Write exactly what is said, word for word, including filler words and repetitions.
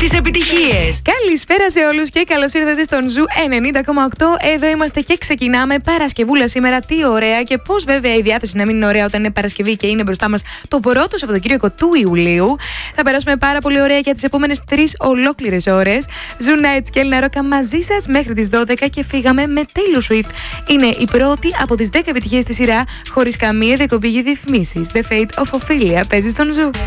τις επιτυχίες. Καλησπέρα σε όλους και καλώς ήρθατε στον Ζου ενενήντα κόμμα οκτώ. Εδώ είμαστε και ξεκινάμε Παρασκευούλα σήμερα. Τι ωραία, και πώς βέβαια η διάθεση να μην είναι ωραία όταν είναι Παρασκευή και είναι μπροστά μας το πρώτο Σαββατοκύριακο του Ιουλίου. Θα περάσουμε πάρα πολύ ωραία για τις επόμενες τρεις ολόκληρες ώρες. Ζου Nights και Έλληνα Ρόκα μαζί σας μέχρι τις δώδεκα και φύγαμε με Taylor Swift. Είναι η πρώτη από τις δέκα επιτυχίες στη σειρά, χωρίς καμία διακοπή για διαφημίσεις. The Fate of Ophelia παίζει στον Ζου.